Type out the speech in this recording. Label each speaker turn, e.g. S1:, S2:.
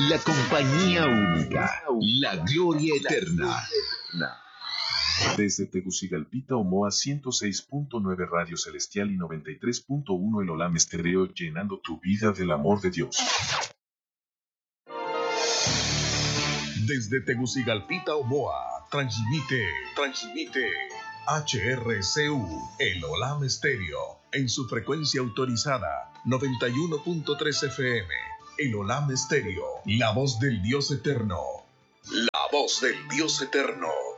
S1: La compañía única, la gloria eterna.
S2: Desde Tegucigalpita, Omoa 106.9 Radio Celestial y 93.1 El Olam Estéreo, llenando tu vida del amor de Dios.
S3: Desde Tegucigalpita, Omoa, transmite HRCU, El Olam Estéreo, en su frecuencia autorizada, 91.3 FM. El Olam Estéreo, la voz del Dios eterno. La voz del Dios eterno.